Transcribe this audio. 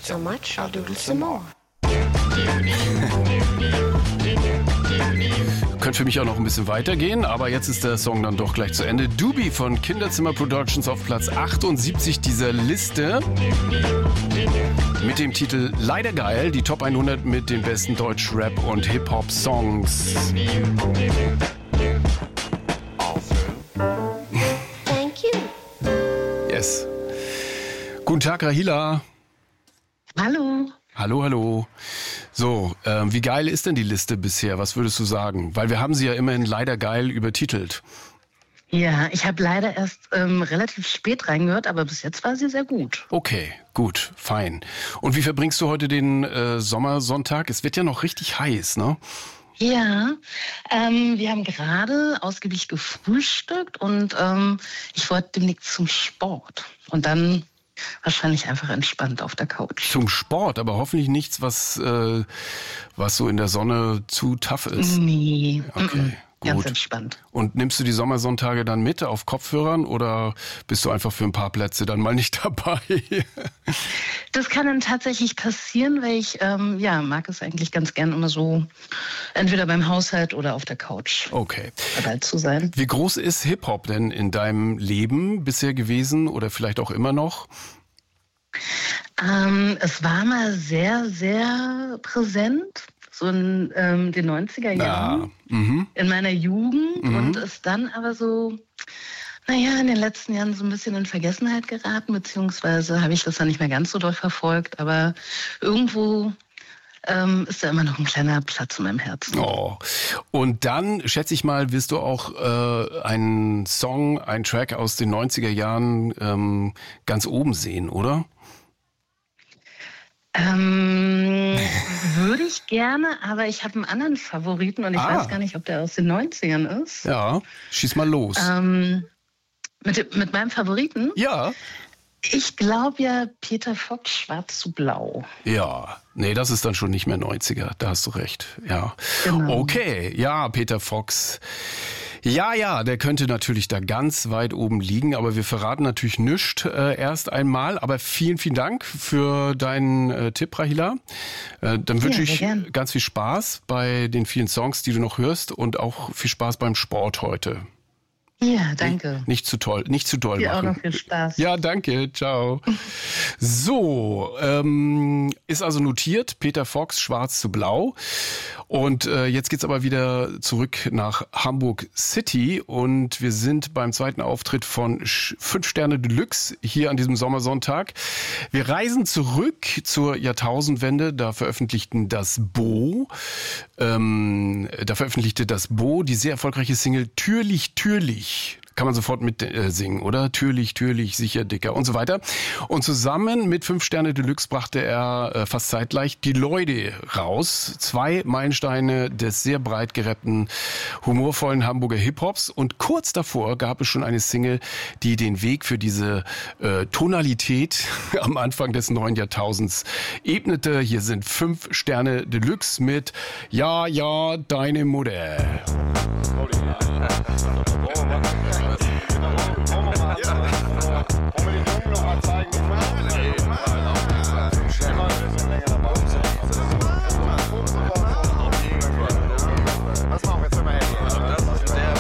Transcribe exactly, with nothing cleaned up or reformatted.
it so much, I'll doodle some more. Könnte für mich auch noch ein bisschen weitergehen, aber jetzt ist der Song dann doch gleich zu Ende. Doobie von Kinderzimmer Productions auf Platz achtundsiebzig dieser Liste. Mit dem Titel Leider geil, die Top hundert mit den besten Deutsch-Rap- und Hip-Hop-Songs. Thank you. Yes. Guten Tag, Rahila. Hallo. Hallo, hallo. So, ähm, wie geil ist denn die Liste bisher? Was würdest du sagen? Weil wir haben sie ja immerhin leider geil übertitelt. Ja, ich habe leider erst ähm, relativ spät reingehört, aber bis jetzt war sie sehr gut. Okay, gut, fein. Und wie verbringst du heute den äh, Sommersonntag? Es wird ja noch richtig heiß, ne? Ja, ähm, wir haben gerade ausgiebig gefrühstückt und ähm, ich wollte demnächst zum Sport. Und dann wahrscheinlich einfach entspannt auf der Couch. Zum Sport, aber hoffentlich nichts, was, äh, was so in der Sonne zu tough ist. Nee, Okay, mm-mm. Ganz gut. entspannt. Und nimmst du die Sommersonntage dann mit auf Kopfhörern oder bist du einfach für ein paar Plätze dann mal nicht dabei? Das kann dann tatsächlich passieren, weil ich ähm, ja, mag es eigentlich ganz gern immer so entweder beim Haushalt oder auf der Couch Okay. dabei zu sein. Wie groß ist Hip-Hop denn in deinem Leben bisher gewesen oder vielleicht auch immer noch? Ähm, es war mal sehr, sehr präsent, so in ähm, den neunziger Jahren, Ja. Mhm. in meiner Jugend Mhm. und ist dann aber so, naja, in den letzten Jahren so ein bisschen in Vergessenheit geraten, beziehungsweise habe ich das dann nicht mehr ganz so doll verfolgt, aber irgendwo ähm, ist da immer noch ein kleiner Platz in meinem Herzen. Oh. Und dann, schätze ich mal, wirst du auch äh, einen Song, einen Track aus den neunziger Jahren ähm, ganz oben sehen, oder? Ähm, würde ich gerne, aber ich habe einen anderen Favoriten und ich Ah. weiß gar nicht, ob der aus den neunzigern ist. Ja, schieß mal los. Ähm, mit, mit meinem Favoriten? Ja. Ich glaube ja Peter Fox, Schwarz zu Blau. Ja, nee, das ist dann schon nicht mehr neunziger, da hast du recht, ja. Genau. Okay, ja, Peter Fox. Ja, ja, der könnte natürlich da ganz weit oben liegen, aber wir verraten natürlich nichts äh, erst einmal. Aber vielen, vielen Dank für deinen äh, Tipp, Rahila. Äh, dann wünsche Ja, sehr ich gern. ganz viel Spaß bei den vielen Songs, die du noch hörst und auch viel Spaß beim Sport heute. Ja, danke. Nicht zu toll, nicht zu doll Dir auch machen. noch viel Spaß. Ja, danke. Ciao. So, ähm, ist also notiert, Peter Fox, Schwarz zu Blau. Und äh, jetzt geht's aber wieder zurück nach Hamburg City und wir sind beim zweiten Auftritt von fünf Sterne Deluxe hier an diesem Sommersonntag. Wir reisen zurück zur Jahrtausendwende, da veröffentlichten das Bo, ähm, da veröffentlichte das Bo die sehr erfolgreiche Single Türlich, Türlich. Kann man sofort mit äh, singen, oder? Türlich, türlich, sicher, dicker und so weiter. Und zusammen mit fünf Sterne Deluxe brachte er äh, fast zeitgleich die Leute raus. Zwei Meilensteine des sehr breit gerappten, humorvollen Hamburger Hip-Hops. Und kurz davor gab es schon eine Single, die den Weg für diese äh, Tonalität am Anfang des neuen Jahrtausends ebnete. Hier sind fünf Sterne Deluxe mit Ja, ja, deine Mutter. Oh,